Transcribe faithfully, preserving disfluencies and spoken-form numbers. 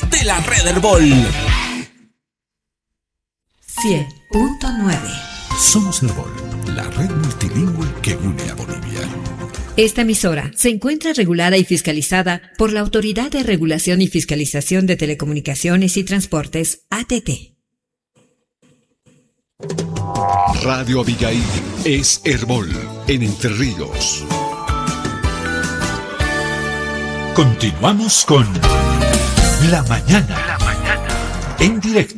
de la red Herbol. cien punto nueve. Somos Herbol, la red multilingüe que une a Bolivia. Esta emisora se encuentra regulada y fiscalizada por la Autoridad de Regulación y Fiscalización de Telecomunicaciones y Transportes, A T T. Radio Abigail es Herbol, en Entre Ríos. Continuamos con La Mañana, La Mañana, en directo.